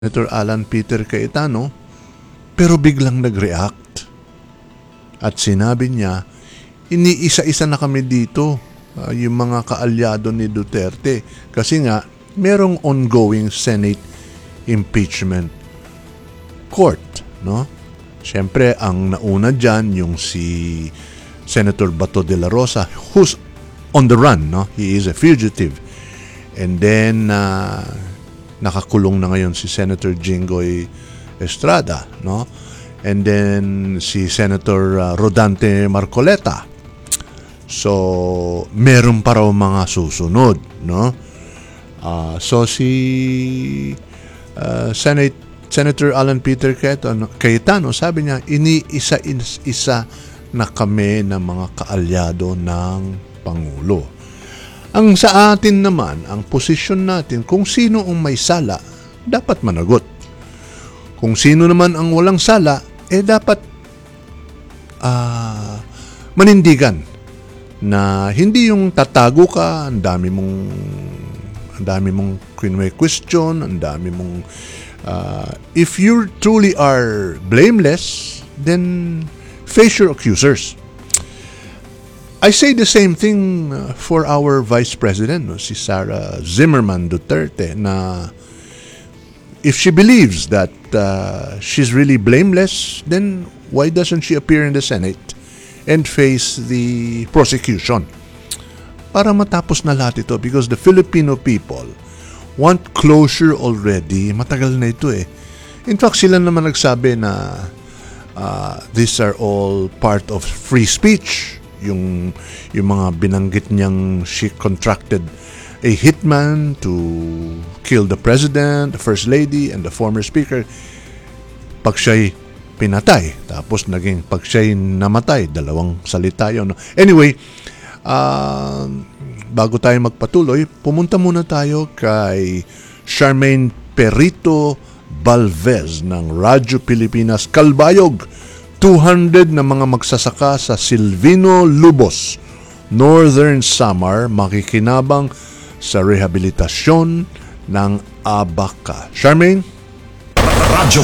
Senator Alan Peter Cayetano, pero biglang nag-react at sinabi niya, iniisa-isa na kami dito, yung mga kaalyado ni Duterte, kasi nga merong ongoing Senate impeachment court, no? Siyempre, ang nauna dyan yung si Senator Bato de la Rosa, who's on the run, no? He is a fugitive. And then nakakulong na ngayon si Senator Jinggoy Estrada, no? And then si Senator Rodante Marcoleta. So, meron pa raw mga susunod, no? So si Senator Alan Peter Cayetano, sabi niya, iniisa-isa na kami ng mga kaalyado ng Pangulo. Ang sa atin naman, ang posisyon natin, kung sino ang may sala, dapat managot. Kung sino naman ang walang sala, dapat manindigan na hindi yung tatago ka, ang dami mong question, ang dami mong if you truly are blameless, then face your accusers. I say the same thing for our Vice President, no, si Sara Zimmerman Duterte, na if she believes that she's really blameless, then why doesn't she appear in the Senate and face the prosecution? Para matapos na lahat ito, because the Filipino people want closure already. Matagal na ito eh. In fact, sila naman nagsabi na these are all part of free speech. Yung mga binanggit niyang she contracted a hitman to kill the president, the first lady, and the former speaker. Pag siya'y pinatay, tapos naging pag siya'y namatay, dalawang salita yun. Anyway, bago tayo magpatuloy, pumunta muna tayo kay Charmaine Perito Balvez ng Radyo Pilipinas Calbayog. 200 na mga magsasaka sa Silvino Lubos, Northern Samar, makikinabang sa rehabilitasyon ng Abaca. Charmaine? Radyo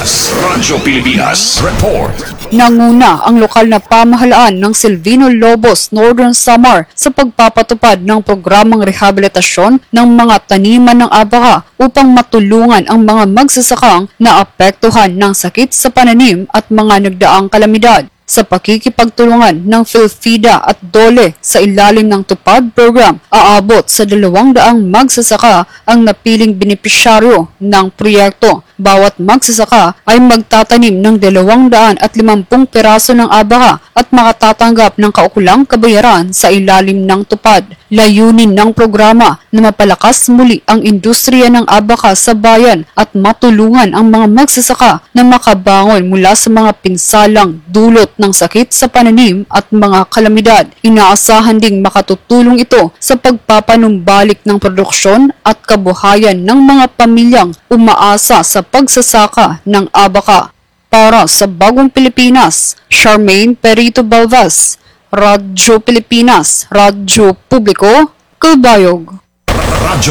Pilipinas Report. Nanguna ang lokal na pamahalaan ng Silvino Lobos, Northern Samar sa pagpapatupad ng programang rehabilitasyon ng mga taniman ng Abaca upang matulungan ang mga magsasakang naapektuhan ng sakit sa pananim at mga nagdaang kalamidad. Sa pakikipagtulungan ng PhilFIDA at DOLE sa ilalim ng TUPAD program, aabot sa 200 magsasaka ang napiling benepisyaryo ng proyekto. Bawat magsasaka ay magtatanim ng 250 piraso ng Abaca at makatatanggap ng kaukulang kabayaran sa ilalim ng TUPAD. Layunin ng programa na mapalakas muli ang industriya ng Abaca sa bayan at matulungan ang mga magsasaka na makabangon mula sa mga pinsalang dulot ng sakit sa pananim at mga kalamidad. Inaasahan ding makatutulong ito sa pagpapanumbalik ng produksyon at kabuhayan ng mga pamilyang umaasa sa pagsasaka ng Abaca. Para sa Bagong Pilipinas, Charmaine Perito Balvez, Radyo Pilipinas, Radyo Publiko, Calbayog. Radyo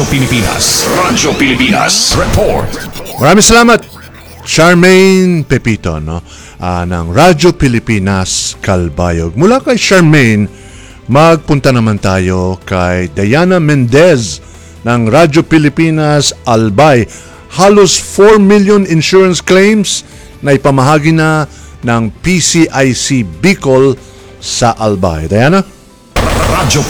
Pilipinas Report. Maraming salamat, Charmaine Pepito, no? Ng Radyo Pilipinas Calbayog. Mula kay Charmaine, magpunta naman tayo kay Diana Mendez ng Radyo Pilipinas Albay. Halos 4 million insurance claims na ipamahagi na ng PCIC Bicol sa Albay. Diana? Radyo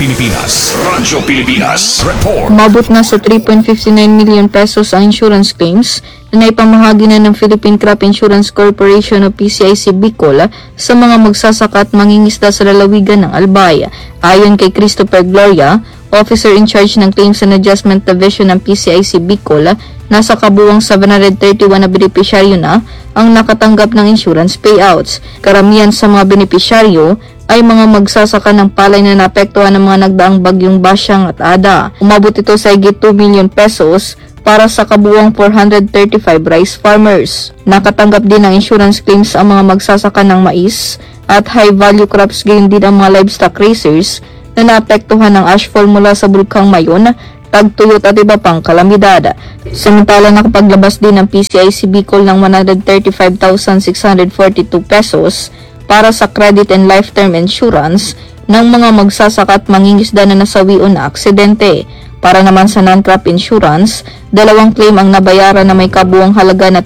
Pilipinas Report. Umabot na sa 3.59 million pesos ang insurance claims na naipamahagi na ng Philippine Crop Insurance Corporation o PCIC Bicol sa mga magsasaka at mangingisda sa lalawigan ng Albay. Ayon kay Christopher Gloria, Officer in charge ng Claims and Adjustment Division ng PCIC Bicol, nasa kabuuang 731 na benepisyaryo na ang nakatanggap ng insurance payouts. Karamihan sa mga benepisyaryo ay mga magsasaka ng palay na naapektuhan ng mga nagdaang bagyong Basyang at Ada. Umabot ito sa higit 2 million pesos para sa kabuuang 435 rice farmers. Nakatanggap din ng insurance claims ang mga magsasaka ng mais at high-value crops, gayon din ang mga livestock raisers na naapektuhan ng ashfall mula sa Bulkang Mayon tagtuyot at iba pang kalamidad. Samantala nakapaglabas din ng PCIC Bicol ng 135,642 pesos para sa credit and lifetime insurance ng mga magsasaka at mangingisda na nasawi o na aksidente. Para naman sa non-crop insurance, 2 claim ang nabayaran na may kabuang halaga na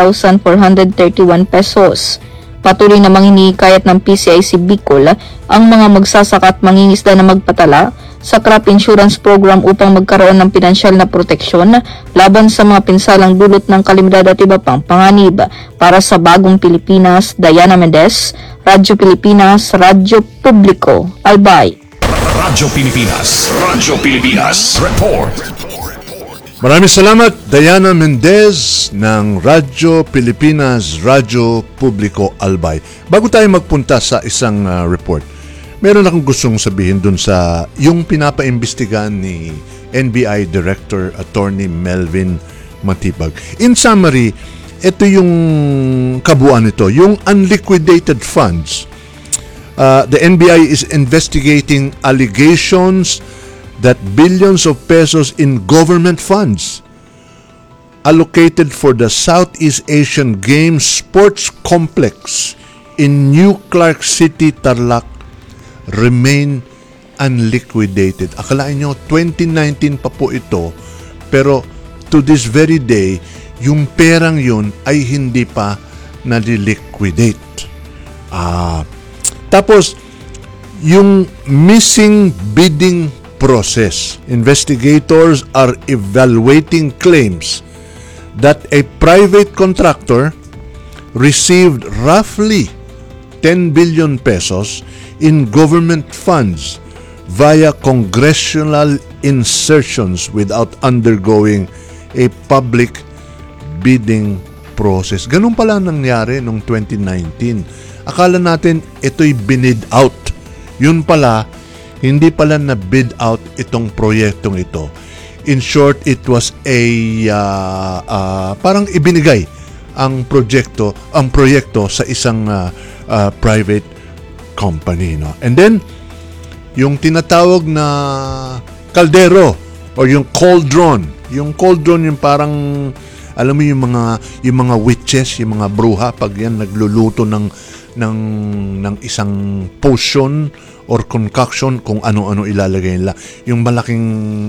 13,431 pesos. Patuloy namang hinihikayat ng PCIC Bicol ang mga magsasaka at mangingisda na magpatala sa crop insurance program upang magkaroon ng pinansyal na proteksyon laban sa mga pinsalang dulot ng kalamidad at iba pang panganib. Para sa Bagong Pilipinas, Diana Mendez, Radyo Pilipinas, Radyo Publiko, Albay. Radyo Pilipinas Report. Maraming salamat, Diana Mendez ng Radyo Pilipinas, Radyo Publiko, Albay. Bago tayo magpunta sa isang report, meron akong gustong sabihin dun sa yung pinapaimbestigahan ni NBI Director Attorney Melvin Matibag. In summary, ito yung kabuuan nito, yung unliquidated funds. The NBI is investigating allegations that billions of pesos in government funds allocated for the Southeast Asian Games Sports Complex in New Clark City, Tarlac remain unliquidated. Akalain nyo, 2019 pa po ito, pero to this very day, yung perang yun ay hindi pa naliliquidate. Tapos, yung missing bidding process. Investigators are evaluating claims that a private contractor received roughly 10 billion pesos in government funds via congressional insertions without undergoing a public bidding process. Ganun pala nangyari noong 2019. Akala natin ito'y binid out. Yun pala, hindi pala na bid out itong proyektong ito. In short, it was a parang ibinigay ang proyekto sa isang private company, no? And then yung tinatawag na kaldero or yung cauldron. Yung cauldron yung parang alam mo yung mga witches, yung mga bruha pag yan nagluluto ng isang potion or concoction kung ano-ano ilalagay nila. Yung malaking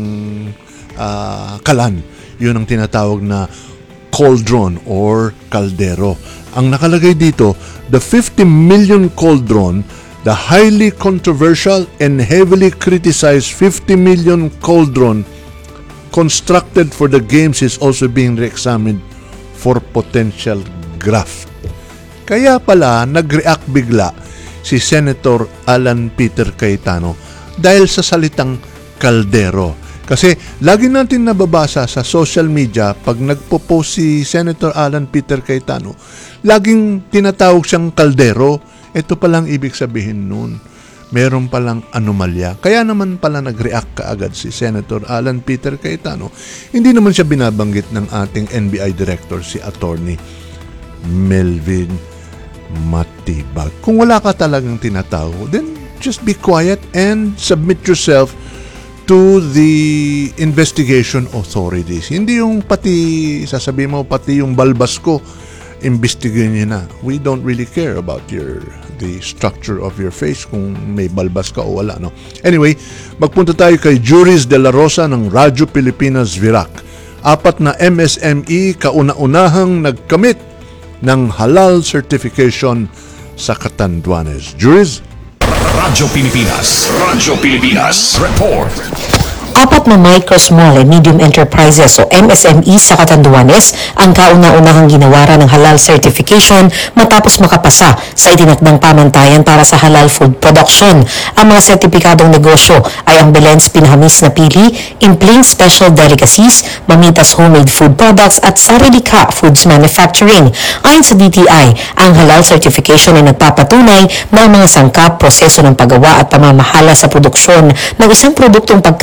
kalan, yun ang tinatawag na cauldron or kaldero. Ang nakalagay dito, the 50 million cauldron, the highly controversial and heavily criticized 50 million cauldron constructed for the games is also being re-examined for potential graft. Kaya pala nag-react bigla si Senator Alan Peter Cayetano dahil sa salitang kaldero. Kasi lagi natin nababasa sa social media pag nagpo-post si Senator Alan Peter Cayetano, laging tinatawag siyang kaldero. Ito palang ibig sabihin nun. Meron palang anomalya. Kaya naman pala nag-react kaagad si Senator Alan Peter Cayetano. Hindi naman siya binabanggit ng ating NBI Director, si Attorney Melvin Matibag. Kung wala ka talagang tinatawag, then just be quiet and submit yourself to the investigation authorities. Hindi yung pati, sasabihin mo, pati yung balbas ko, imbestigahan niyo na. We don't really care about the structure of your face, kung may balbas ka o wala, no? Anyway, magpunta tayo kay Juris de la Rosa ng Radyo Pilipinas Virac. 4 na MSME kauna-unahang nagkamit ng halal certification sa Catanduanes. Juris? Radyo Pilipinas Report. 4 na micro, small and medium enterprises o MSME sa Catanduanes ang kauna-unahang ginawaran ng halal certification matapos makapasa sa itinakdang pamantayan para sa halal food production. Ang mga sertipikadong negosyo ay ang Belen's Pinahamis na Pili, Impling Special Delicacies, Mamitas Homemade Food Products at Sarilika Foods Manufacturing. Ayon sa DTI, ang halal certification ay nagpapatunay na ang mga sangkap, proseso ng paggawa at pamamahala sa produksyon ng isang produktong pagkain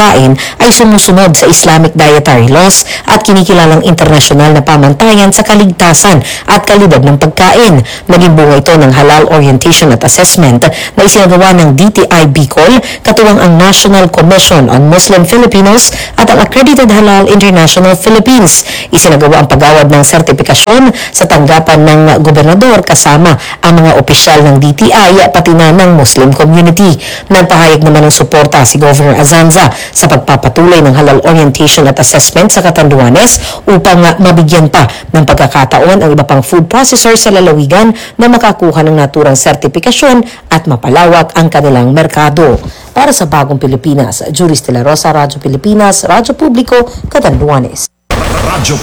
ay sumusunod sa Islamic dietary laws at kinikilalang internasyonal na pamantayan sa kaligtasan at kalidad ng pagkain. Naging bunga ito ng halal orientation at assessment na isinagawa ng DTI Bicol, katuwang ang National Commission on Muslim Filipinos at ang Accredited Halal International Philippines. Isinagawa ang pagawad ng sertipikasyon sa tanggapan ng gobernador kasama ang mga opisyal ng DTI pati na ng Muslim community. Nagpahayag naman ng suporta si Governor Azanza sa pagpapatuloy ng halal orientation at assessment sa Catanduanes upang mabigyan pa ng pagkakataon ang iba pang food processors sa lalawigan na makakuha ng naturang sertipikasyon at mapalawak ang kanilang merkado. Para sa Bagong Pilipinas, Juris de la Rosa, Radyo Pilipinas, Radyo Publiko, Catanduanes. Radyo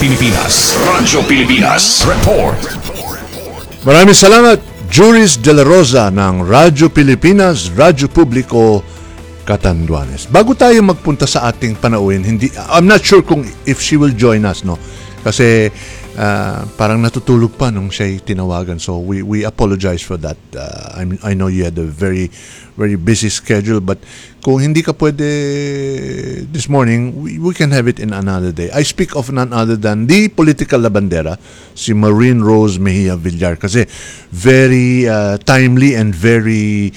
Pilipinas. Report. Maraming salamat, Juris de la Rosa ng Radyo Pilipinas, Radyo Publiko, Catanduanes. Bago tayo magpunta sa ating panauhin, I'm not sure kung if she will join us, no? Kasi parang natutulog pa nung siya'y tinawagan. So we apologize for that. I know you had a very very busy schedule, but kung hindi ka pwede this morning, we can have it in another day. I speak of none other than the political labandera, si Maureen Rose Mejia Villar, kasi very timely and very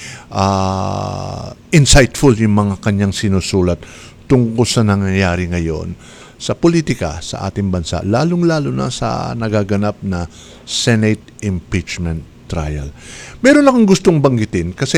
insightful yung mga kanyang sinusulat tungkol sa nangyayari ngayon sa politika sa ating bansa, lalong-lalo na sa nagaganap na Senate impeachment trial. Meron akong gustong banggitin kasi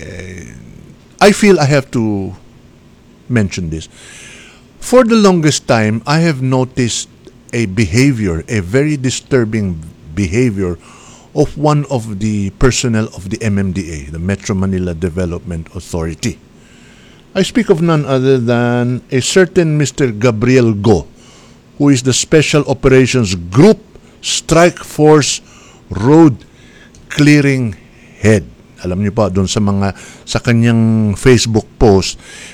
I feel I have to mention this. For the longest time, I have noticed a very disturbing behavior of one of the personnel of the MMDA, the Metro Manila Development Authority. I speak of none other than a certain Mr. Gabriel Go, who is the Special Operations Group Strike Force Road Clearing Head. Alam niyo pa, doon sa kanyang Facebook post,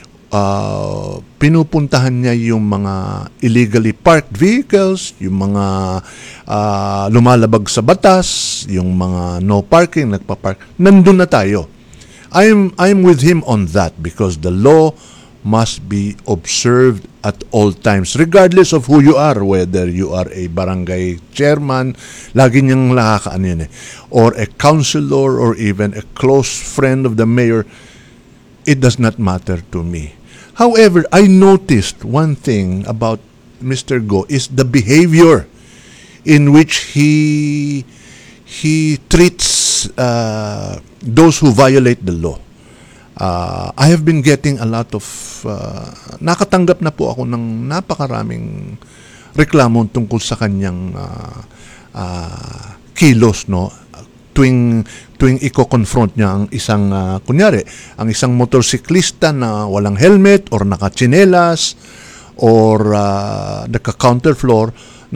pinupuntahan niya yung mga illegally parked vehicles, yung mga lumalabag sa batas, yung mga no parking, nagpa-park. Nandun na tayo. I'm with him on that because the law must be observed at all times, regardless of who you are, whether you are a barangay chairman, lagi niyang nakakaano yun or a councilor, or even a close friend of the mayor. It does not matter to me. However, I noticed one thing about Mr. Go is the behavior in which he treats those who violate the law. I have been getting a lot of nakatanggap na po ako ng napakaraming reklamo tungkol sa kanyang kilos, no, tuwing iko-confront niya ang isang kunyari ang isang motorsiklista na walang helmet or nakatsinelas or nagka-counterflow,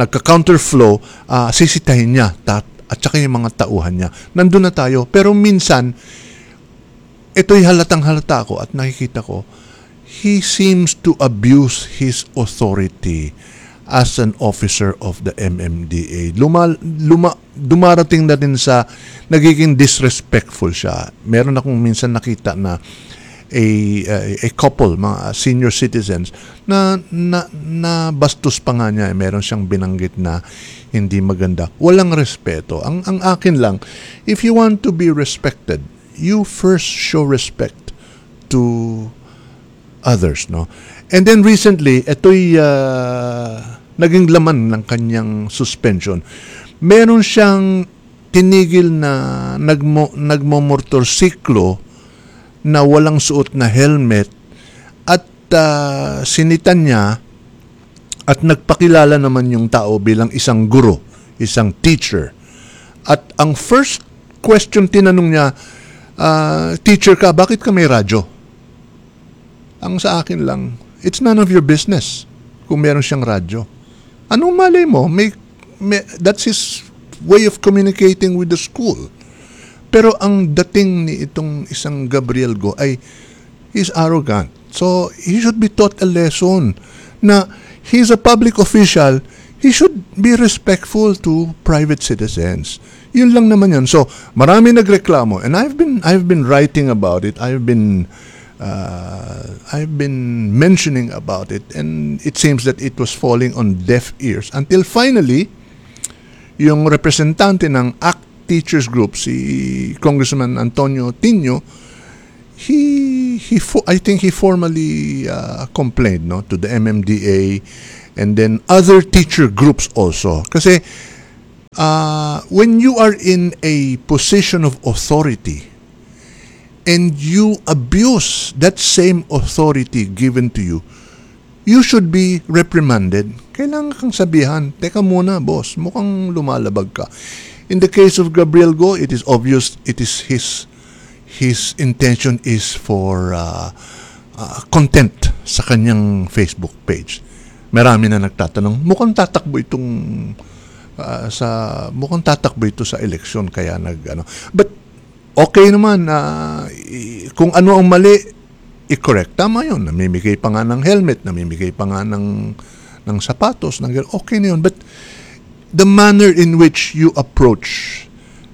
sisitahin niya at saka yung mga tauhan niya. Nandun na tayo. Pero minsan, ito'y halatang-halata ko at nakikita ko, he seems to abuse his authority as an officer of the MMDA. Dumarating na din sa nagiging disrespectful siya. Meron akong minsan nakita na a couple, mga senior citizens, na bastos pa nga niya. Meron siyang binanggit na hindi maganda. Walang respeto. Ang akin lang, if you want to be respected, you first show respect to others, no? And then recently, ito'y naging laman ng kanyang suspension. Meron siyang tinigil na nagmomotorsiklo na walang suot na helmet at sinitan niya at nagpakilala naman yung tao bilang isang guro, isang teacher. At ang first question tinanong niya, teacher ka, bakit ka may radyo? Ang sa akin lang, it's none of your business kung meron siyang radyo. Anong malay mo? That's his way of communicating with the school. Pero ang dating ni itong isang Gabriel Go ay he's arrogant. So he should be taught a lesson na he's a public official. He should be respectful to private citizens. Yun lang naman yun. So marami nagreklamo and I've been writing about it. I've been I've been mentioning about it, and it seems that it was falling on deaf ears until finally, yung representante ng ACT Teachers Group, si Congressman Antonio Tino, I think he formally complained, no, to the MMDA and then other teacher groups also. Kasi when you are in a position of authority and you abuse that same authority given to you, you should be reprimanded. Kailangan kang sabihan, teka muna boss, mukhang lumalabag ka. In the case of Gabriel Go, it is obvious it is his intention is for content sa kanyang Facebook page. Marami na nagtatanong, mukhang tatakbo ito sa eleksyon kaya nag-ano. But okay naman, kung ano ang mali, i-correct. Tama yun. Namimigay pa nga ng helmet, namimigay pa nga ng sapatos. Okay na yun. But the manner in which you approach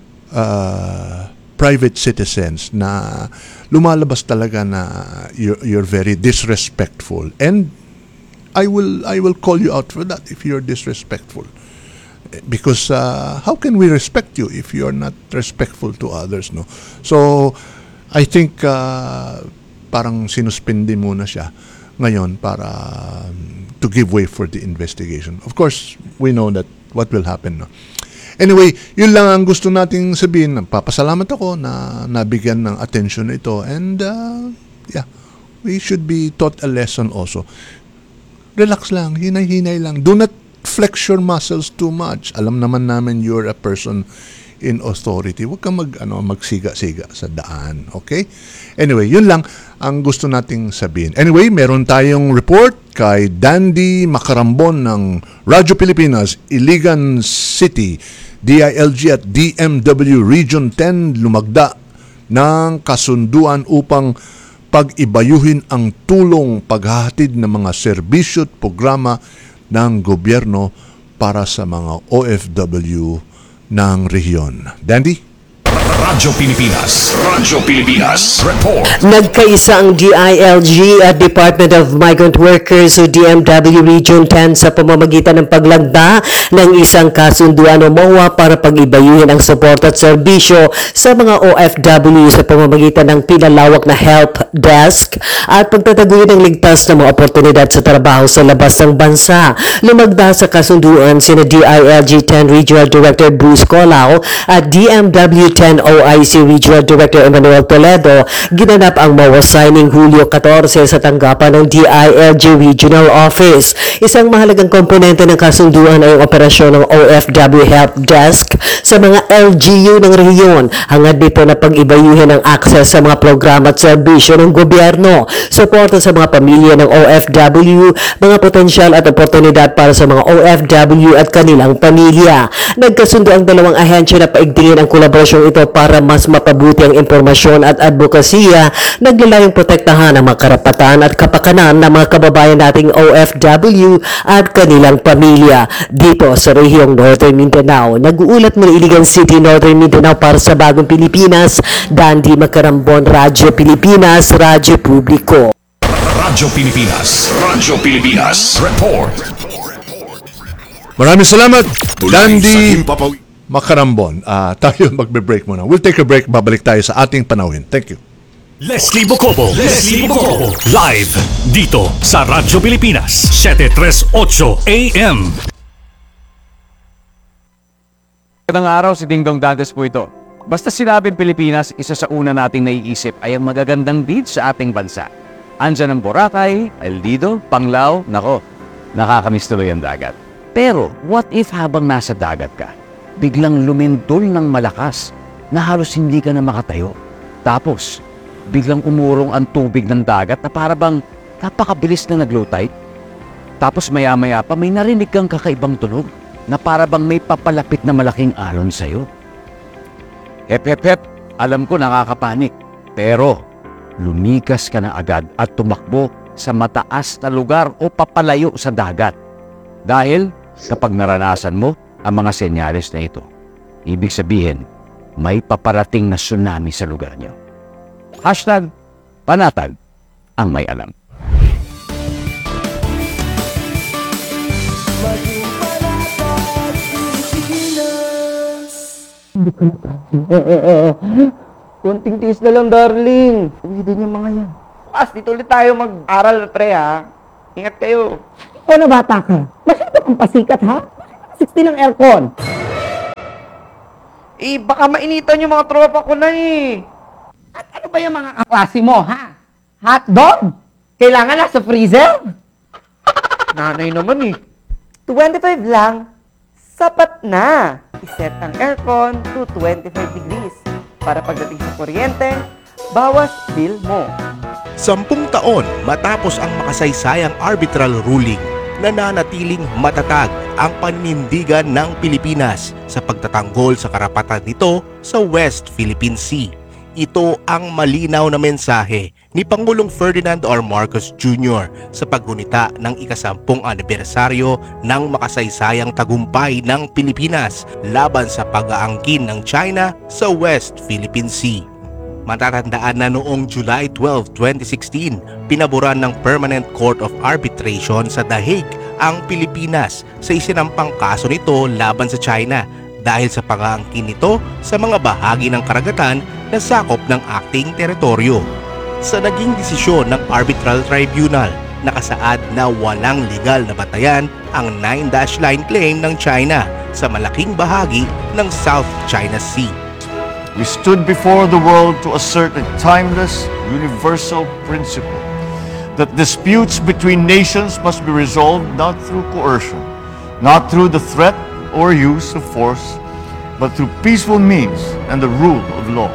private citizens na lumalabas talaga na you're very disrespectful. And I will call you out for that if you're disrespectful. Because how can we respect you if you're not respectful to others, no? So I think parang sinuspindi muna siya ngayon para to give way for the investigation. Of course, we know that what will happen, no? Anyway, yun lang ang gusto nating sabihin. Papasalamat ako na nabigyan ng attention ito, and yeah, we should be taught a lesson also. Relax lang, hinay-hinay lang. Do not flex your muscles too much. Alam naman namin you're a person in authority. Huwag kang magsiga-siga sa daan. Okay? Anyway, yun lang ang gusto nating sabihin. Anyway, meron tayong report kay Dandy Macarambon ng Radyo Pilipinas, Iligan City, DILG at DMW Region 10 lumagda ng kasunduan upang pag-ibayuhin ang tulong paghahatid ng mga serbisyo at programa ng gobyerno para sa mga OFW ng rehiyon. Dandy? Radyo Pilipinas Report. Nagkaisa ang DILG at Department of Migrant Workers o DMW Region 10 sa pamamagitan ng paglagda ng isang kasunduan o MOA para pag-ibayuhin ang support at serbisyo sa mga OFW sa pamamagitan ng pinalawak na help desk at pagtataguyod ng ligtas na mga oportunidad sa trabaho sa labas ng bansa. Lumagda sa kasunduan sina DILG 10 Regional Director Bruce Colao at DMW 10 OIC Regional Director Emmanuel Toledo. Ginanap ang MOA signing Hulyo 14 sa tanggapan ng DILG Regional Office. Isang mahalagang komponente ng kasunduan ay ang operasyon ng OFW Help Desk sa mga LGU ng rehiyon. Hangad nito na pag-ibayuhin ang access sa mga programa at serbisyo ng gobyerno, suporta sa mga pamilya ng OFW, mga potensyal at oportunidad para sa mga OFW at kanilang pamilya. Nagkasundo ang dalawang ahensya na paigtingin ang kolaborasyong ito para mas mapabuti ang impormasyon at advokasya, naglalayong protektahan ang mga karapatan at kapakanan ng mga kababayan nating OFW at kanilang pamilya. Dito sa rehiyong Northern Mindanao, nag-uulat mula Iligan City, Northern Mindanao para sa Bagong Pilipinas, Dandy Macarambon, Radyo Pilipinas, Radyo Publiko. Radyo Pilipinas Report. Maraming salamat, Dandy Macarambon. Tayo magbe-break muna. We'll take a break. Babalik tayo sa ating panauhin. Thank you. Leslie Bocobo live dito sa Radyo Pilipinas 738 AM. Magandang araw, si Dingdong Dantes po ito. Basta sinabing Pilipinas, isa sa una nating naiisip ay ang magagandang beach sa ating bansa. Andyan ang Boracay, El Nido, Panglao, nako, nakakamiss tuloy ang dagat. Pero what if habang nasa dagat ka, biglang lumindol ng malakas na halos hindi ka na makatayo. Tapos, biglang umurong ang tubig ng dagat na para bang napakabilis na nag-low tide. Tapos maya-maya pa may narinig kang kakaibang tunog na para bang may papalapit na malaking alon sa'yo. Hep, alam ko nakakapanik. Pero, lumikas ka na agad at tumakbo sa mataas na lugar o papalayo sa dagat. Dahil, kapag naranasan mo ang mga senyales na ito, ibig sabihin, may paparating na tsunami sa lugar nyo. #Panatag ang may alam. Konting tiis na lang, darling. Uwi din yung mga yan. Bukas, dito ulit tayo mag-aral, pre, ha? Ingat kayo. O na bata ka? Masyado kang pasikat, ha? 60 ng aircon. Eh, baka mainitan yung mga tropa ko na, eh. At ano ba yung mga kaklase mo, ha? Hotdog? Kailangan na sa freezer? Nanay naman, eh. 25 lang. Sapat na. Iset ang aircon to 25 degrees. Para pagdating sa kuryente, bawas bill mo. 10 taon matapos ang makasaysayang arbitral ruling, nananatiling matatag ang paninindigan ng Pilipinas sa pagtatanggol sa karapatan nito sa West Philippine Sea. Ito ang malinaw na mensahe ni Pangulong Ferdinand R. Marcos Jr. sa paggunita ng ika-10 anibersaryo ng makasaysayang tagumpay ng Pilipinas laban sa pag-aangkin ng China sa West Philippine Sea. Matatandaan na noong July 12, 2016, pinaboran ng Permanent Court of Arbitration sa The Hague ang Pilipinas sa isinampang kaso nito laban sa China dahil sa pag-aangkin nito sa mga bahagi ng karagatan na sakop ng ating teritoryo. Sa naging desisyon ng Arbitral Tribunal, nakasaad na walang legal na batayan ang 9-dash line claim ng China sa malaking bahagi ng South China Sea. We stood before the world to assert a timeless, universal principle that disputes between nations must be resolved not through coercion, not through the threat or use of force, but through peaceful means and the rule of law.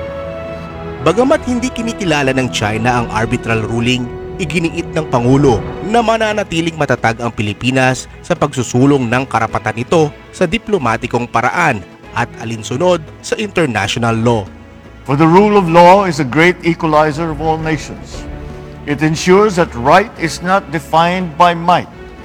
Bagamat hindi kinikilala ng China ang arbitral ruling, iginiit ng Pangulo na mananatiling matatag ang Pilipinas sa pagsusulong ng karapatan nito sa diplomatikong paraan at alinsunod sa international law. For the rule of law is a great equalizer of all nations. It ensures that right is not defined by might,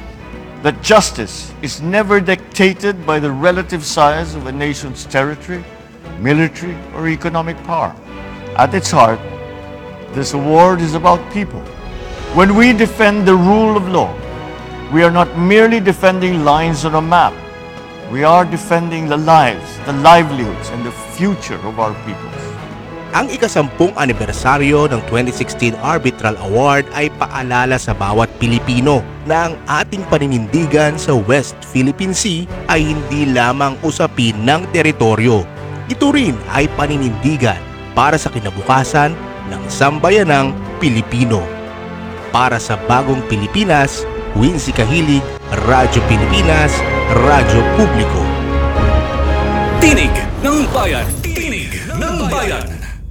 that justice is never dictated by the relative size of a nation's territory, military, or economic power. At its heart, this award is about people. When we defend the rule of law, we are not merely defending lines on a map. We are defending the lives, the livelihoods, and the future of our peoples. Ang ika-10 anibersaryo ng 2016 Arbitral Award ay paalala sa bawat Pilipino na ang ating paninindigan sa West Philippine Sea ay hindi lamang usapin ng teritoryo. Ito rin ay paninindigan para sa kinabukasan ng sambayanang Pilipino. Para sa bagong Pilipinas, Wincy Kahilig, Radyo Pilipinas, Radyo Publiko. Tinig ng Bayan! Tinig ng Bayan!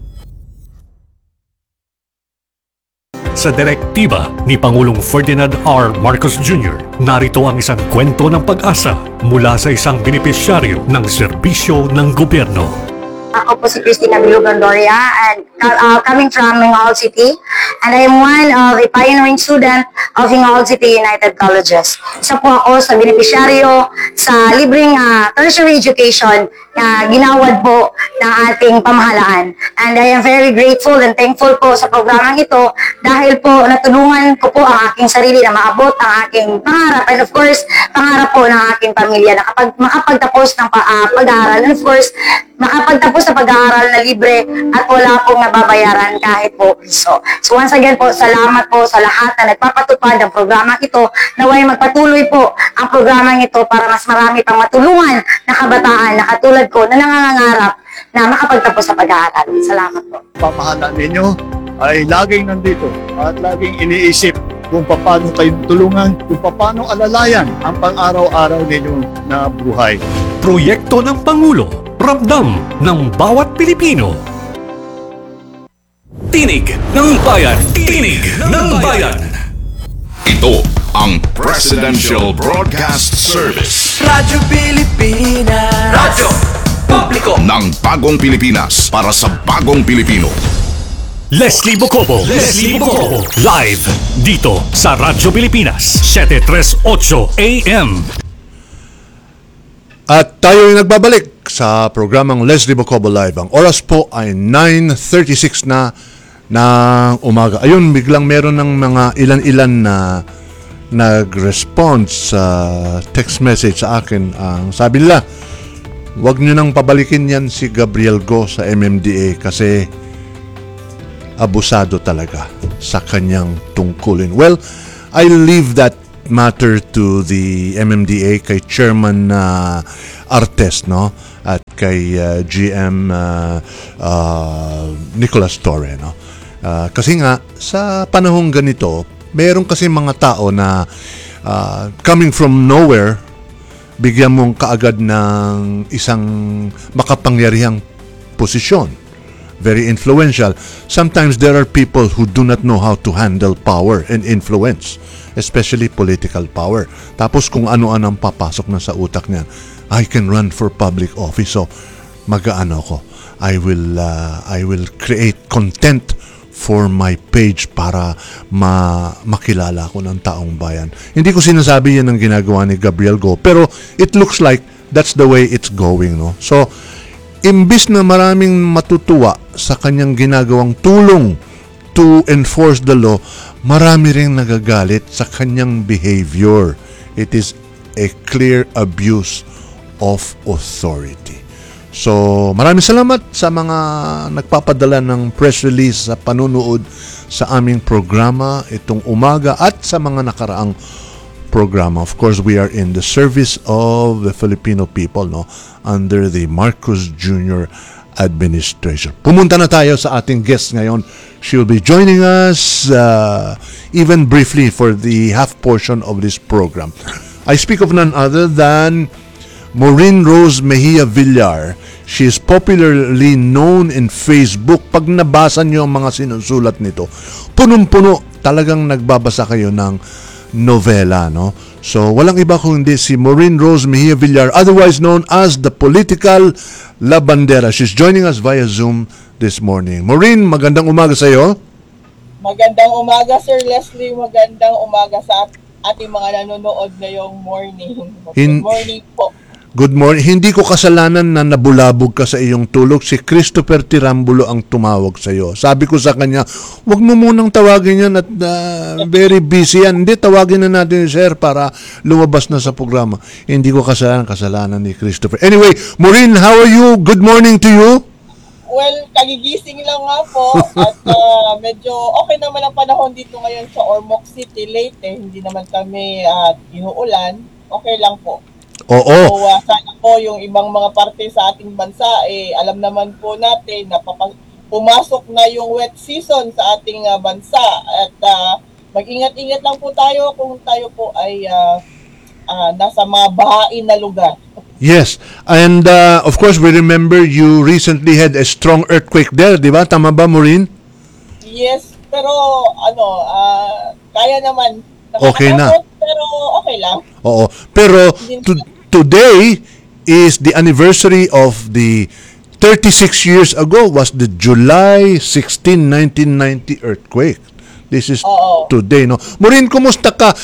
Sa direktiba ni Pangulong Ferdinand R. Marcos Jr., narito ang isang kwento ng pag-asa mula sa isang benepisyaryo ng serbisyo ng gobyerno. Ako po si Christina Bilugandoria and coming from Hingoal City, and I am one of a pioneering student of Hingoal City United Colleges. Isa po ako sa benepisyaryo sa libreng tertiary education na ginawad po ng ating pamahalaan. And I am very grateful and thankful po sa programang ito dahil po natulungan ko po ang aking sarili na maabot ang aking pangarap, and of course, pangarap po ng aking pamilya na kapag makapagtapos ng pag-aaral, and of course, makapagtapos sa pag-aaral na libre at wala pong nababayaran kahit po piso. So once again po, salamat po sa lahat na nagpapatupad ng programang ito. Naway magpatuloy po ang programang ito para mas marami pang matulungan na kabataan na katulad ko na nangangarap na makapagtapos sa pag-aaral. Salamat po. Pamahalaan ninyo ay laging nandito at laging iniisip kung paano kayong tulungan, kung paano alalayan ang pang-araw-araw ninyong na buhay. Proyekto ng Pangulo, ramdam ng bawat Pilipino. Tinig ng Bayan! Tinig ng Bayan! Ito ang Presidential Broadcast Service. Radyo Pilipinas. Radyo Publiko ng bagong Pilipinas para sa bagong Pilipino. Leslie Bocobo. Leslie Bocobo. Live dito sa Radyo Pilipinas, 738 AM. At tayo ay nagbabalik sa programang Leslie Bocobo Live. Ang oras po ay 9:36 na ng umaga. Ayun, biglang meron ng mga ilan-ilan na nag-response sa text message sa akin. Ang sabi nila, wag nyo nang pabalikin yan si Gabriel Go sa MMDA kasi abusado talaga sa kanyang tungkulin. Well, I'll leave that matter to the MMDA, kay Chairman Artes, no? At kay GM Nicolas Torre, no? Kasi nga, sa panahong ganito, meron kasi mga tao na coming from nowhere, bigyan mong kaagad ng isang makapangyarihang posisyon. Very influential. Sometimes there are people who do not know how to handle power and influence, especially political power. Tapos kung ano-ano ang papasok na sa utak niya, I can run for public office, so mag-aano ko. I will create content for my page para makilala ko ng taong bayan. Hindi ko sinasabi yan ang ginagawa ni Gabriel Go, pero it looks like that's the way it's going, no? So, imbis na maraming matutuwa sa kanyang ginagawang tulong to enforce the law, marami ring nagagalit sa kanyang behavior. It is a clear abuse of authority. So, maraming salamat sa mga nagpapadala ng press release sa panunood sa aming programa itong umaga at sa mga nakaraang programa. Of course, we are in the service of the Filipino people, no, under the Marcos Jr. administration. Pumunta na tayo sa ating guest ngayon. She will be joining us even briefly for the half portion of this program. I speak of none other than Maureen Rose Mejia Villar. She is popularly known in Facebook. Pag nabasa niyo ang mga sinusulat nito, punong-puno, talagang nagbabasa kayo ng novela, no? So, walang iba kundi si Maureen Rose Mejia Villar, otherwise known as the Political Labandera. She's joining us via Zoom this morning. Maureen, magandang umaga sa iyo. Magandang umaga, Sir Leslie. Magandang umaga sa ating mga nanonood ngayong morning. Good morning po. Good morning. Hindi ko kasalanan na nabulabog ka sa iyong tulog. Si Christopher Tirambulo ang tumawag sa iyo. Sabi ko sa kanya, wag mo munang tawagin yan at very busy yan. Hindi, tawagin na natin sir para lumabas na sa programa. Hindi ko kasalanan ni Christopher. Anyway, Maureen, how are you? Good morning to you. Well, kagigising lang nga po at medyo okay naman ang panahon dito ngayon sa Ormoc City, Leyte. Hindi naman kami inuulan. Okay lang po. Oo. So, sana po yung ibang mga parte sa ating bansa, alam naman po natin na pumasok na yung wet season sa ating bansa at mag-ingat-ingat lang po tayo kung tayo po ay nasa mga bahain na lugar. Yes. And of course, we remember you recently had a strong earthquake there, di ba? Tama ba, Maureen? Yes, pero kaya naman. Okay na. Pero okay lang. Oo. Pero today is the anniversary of the 36 years ago was the July 16, 1990 earthquake. This is today, no? Maureen, kumusta ka?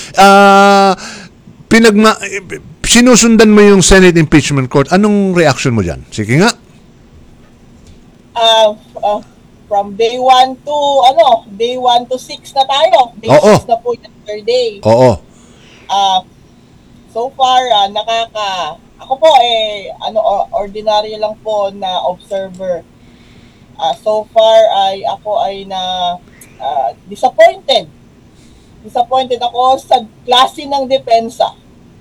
Sinusundan mo yung Senate Impeachment Court. Anong reaction mo dyan? Sige nga. From day 1 to 6 na tayo. Day 6 na po yesterday. Oo. So far, ako po ordinary lang po na observer. So far ako ay disappointed. Disappointed ako sa klase ng depensa.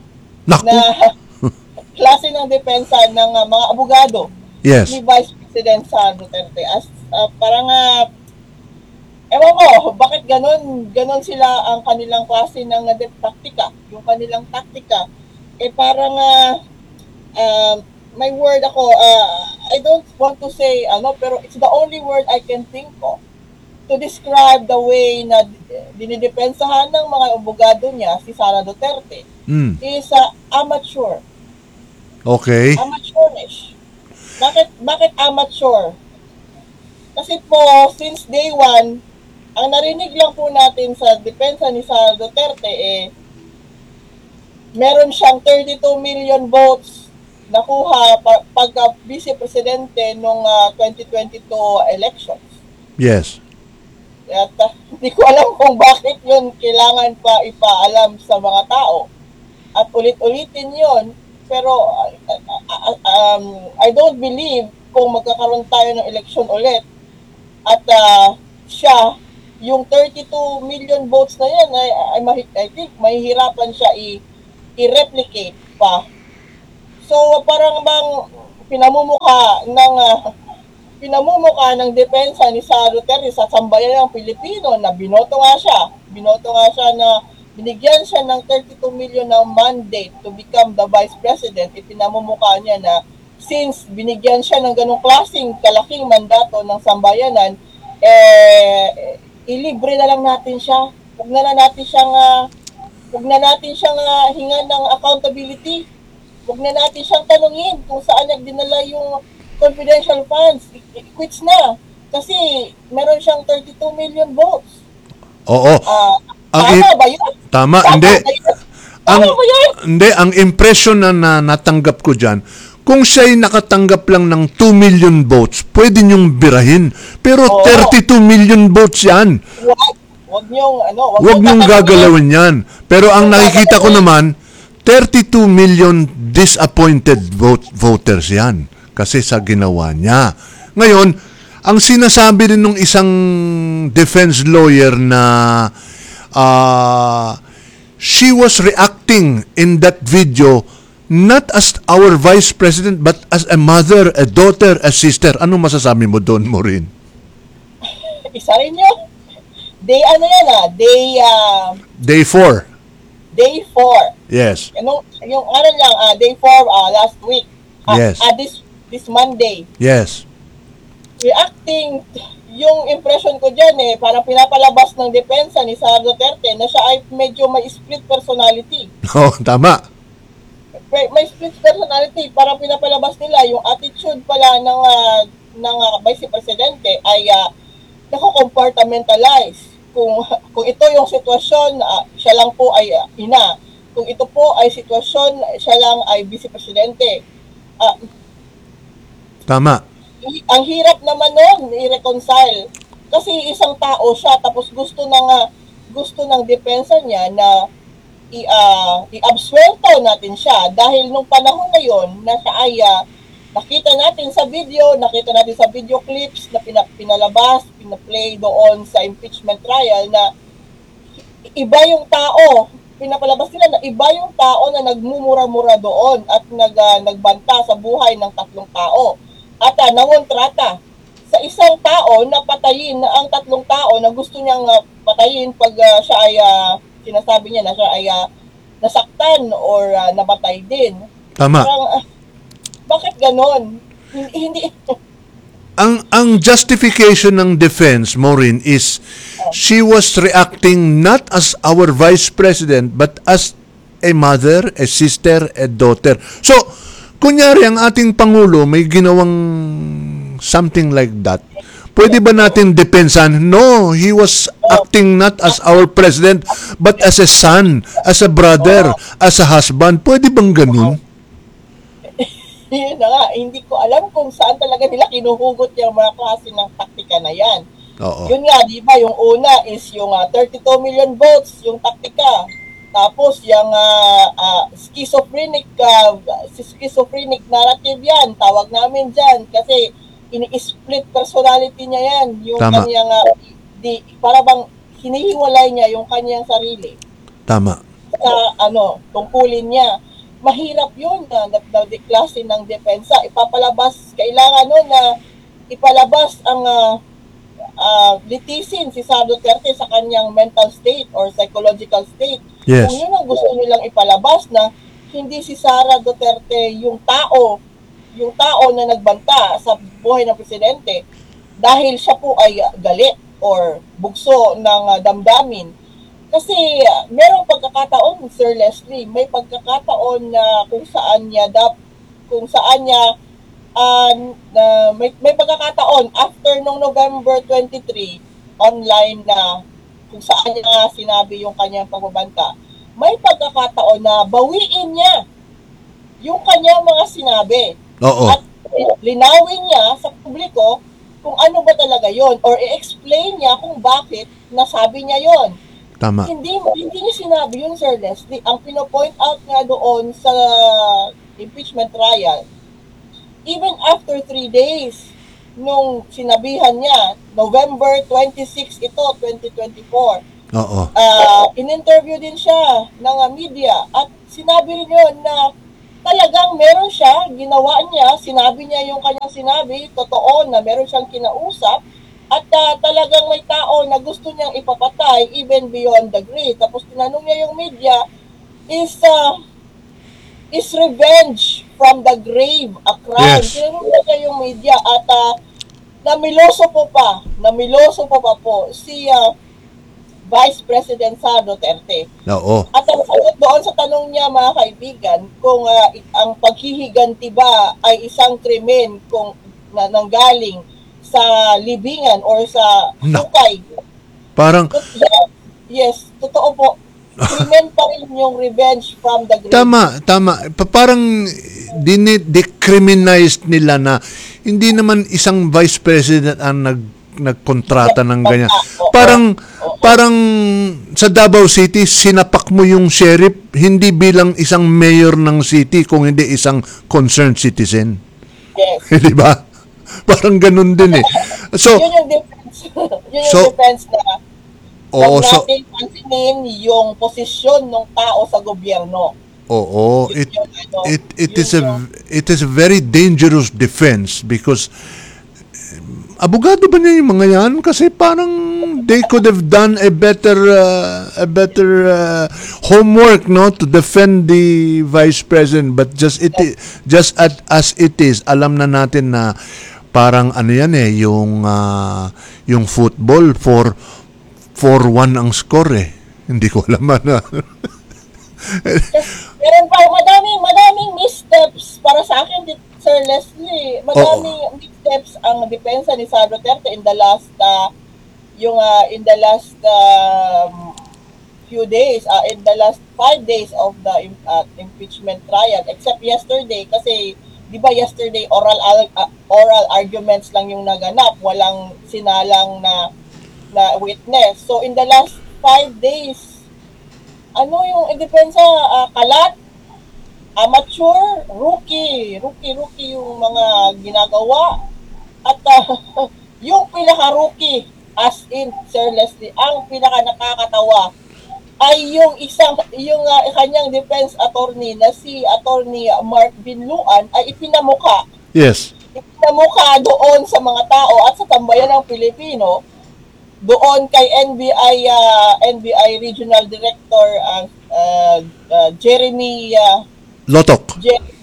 Klase ng depensa ng mga abogado. Yes. Ni Vice President Sara Duterte. Parang ewan ko, bakit ganon sila ang kanilang klase ng taktika, yung kanilang taktika. Parang may word ako, I don't want to say pero it's the only word I can think of to describe the way na dinidepensahan ng mga abogado niya, si Sara Duterte, is amateur. Okay. Amateurish. Bakit amateur? Kasi po, since day 1, ang narinig lang po natin sa depensa ni Sara Duterte, meron siyang 32 million votes nakuha pagka vice-presidente noong 2022 elections. Yes. At hindi ko alam kung bakit yun kailangan pa ipaalam sa mga tao. At ulit-ulitin yun. Pero I don't believe kung magkakaroon tayo ng eleksyon ulit. At siya, yung 32 million votes na yan, I think mahihirapan siya i-replicate pa. So parang bang pinamumukha ng depensa ni Sara Duterte sa sambayan ng Pilipino na binoto nga siya na binigyan siya ng 32 million na mandate to become the Vice President. Ipinamumukha niya na since binigyan siya ng ganong klaseng kalaking mandato ng sambayanan, ilibre na lang natin siya. Huwag na natin siyang hingan ng accountability. Huwag na natin siyang tanungin kung saan nagdinala yung confidential funds. Quits na. Kasi meron siyang 32 million votes. Oo. Tama ba yun? Tama. Hindi. Ang impression na natanggap ko dyan, kung siya'y nakatanggap lang ng 2 million votes, pwede niyong birahin. Pero 32 million votes yan. Huwag niyong gagalawin yan. Pero ang nakikita ko naman, 32 million disappointed voters yan. Kasi sa ginawa niya. Ngayon, ang sinasabi rin ng isang defense lawyer na she was reacting in that video not as our vice president but as a mother, a daughter, a sister. Ano masasabi mo doon, Maureen? Isa rin yun. Day 4. Day 4. Yes. Day 4 last week. Yes. This Monday. Yes. Reacting, yung impression ko dyan parang pinapalabas ng depensa ni Sara Duterte na siya ay medyo may split personality. Tama. May split personality, parang pinapalabas nila yung attitude pala ng Vice Presidente ay nako-compartmentalize. Kung ito yung sitwasyon, siya lang po ay ina. Kung ito po ay sitwasyon, siya lang ay Vice Presidente. Tama. Ang hirap naman nun i-reconcile. Kasi isang tao siya, tapos gusto ng depensa niya na i-absuelto natin siya dahil nung panahon na yon na siya ay nakita natin sa video clips na pinalabas, pinaplay doon sa impeachment trial na iba yung tao, pinapalabas nila na iba yung tao na nagmumura-mura doon at nagbanta sa buhay ng 3 tao at nangontrata sa isang tao na patayin na ang 3 tao na gusto niyang patayin pag siya ay sinasabi niya na siya ay nasaktan or namatay din. Tama. Parang, bakit ganon? Hindi. Ang justification ng defense, Maureen, is she was reacting not as our vice president but as a mother, a sister, a daughter. So, kunyari ang ating Pangulo may ginawang something like that. Pwede ba natin depensan? No, he was acting not as our president, but as a son, as a brother, as a husband. Pwede bang ganun? Yun na nga, hindi ko alam kung saan talaga nila kinuhugot yung mga klase ng taktika na yan. Oo. Yun nga, di ba, yung una is yung 32 million votes, yung taktika. Tapos yung schizophrenic narrative yan, tawag namin dyan, kasi ini-split personality niya yan. Yung Tama. kanyang, para bang hinihiwalay niya yung kanyang sarili. Tama. Sa tungkulin niya. Mahirap yun na klase ng depensa. Kailangan nun na ipalabas ang litisin si Sara Duterte sa kanyang mental state or psychological state. Yes. Kung yun ang gusto nilang ipalabas na hindi si Sara Duterte yung tao na nagbanta sa buhay ng presidente dahil siya po ay galit or bugso ng damdamin. Kasi merong pagkakataon, Sir Leslie, may pagkakataon na kung saan niya may pagkakataon after nung November 23 online na kung saan niya sinabi yung kanyang pagbabanta, may pagkakataon na bawiin niya yung kanyang mga sinabi. Oo. At linawin niya sa publiko kung ano ba talaga yon or i-explain niya kung bakit nasabi niya yon. Tama. Hindi niya sinabi yun, Sir Leslie. Ang pino-point out nga doon sa impeachment trial, even after 3 days, nung sinabihan niya, November 26 ito, 2024, Oo. in-interview din siya ng media at sinabi rin yun na talagang meron siya, ginawa niya, sinabi niya yung kanyang sinabi, totoo na meron siyang kinausap at talagang may tao na gusto niyang ipapatay even beyond the grave. Tapos tinanong niya yung media, is revenge from the grave a crime? Yes. Tinanong niya yung media at namiloso pa po si Vice President Sara Duterte. Oo. At ang sagot doon sa tanong niya, mga kaibigan, kung ang paghihiganti ba ay isang krimen kung nanggaling sa libingan or sa hukay. Parang Yes, totoo po. Krimen pa rin yung revenge from the grave. tama. Parang decriminalized nila na hindi naman isang vice president ang nagkontrata ng ganyan. Parang sa Davao City, sinapak mo yung sheriff hindi bilang isang mayor ng city kung hindi isang concerned citizen. Yes. Di ba? Parang ganun din eh. So, yun yung defense. Yun yung defense na oo, huwag natin pansinin yung posisyon ng tao sa gobyerno. Oo, it is a very dangerous defense because abogado ba niya yung mga yan? Kasi parang they could have done a better homework, no, to defend the vice president, but just as it is, alam na natin na parang ano yan eh, yung football 4-1 ang score eh. Hindi ko alam na. Meron pa madaming missteps para sa akin, Sir Leslie. Madaming missteps ang depensa ni Sara Duterte in the last few days, in the last 5 days of the impeachment trial, except yesterday kasi 'di ba yesterday oral arguments lang yung naganap, walang sinalang na witness. So in the last 5 days, ano yung depensa, kalat, amateur, rookie yung mga ginagawa at yung pinaka-rookie, as in Sir Leslie, ang pinaka nakakatawa ay yung kanyang defense attorney na si Attorney Mark Binluan ay ipinamuka. Yes. Ipinamuka doon sa mga tao at sa tambayan ng Pilipino, doon kay NBI Regional Director Jeremy Lotok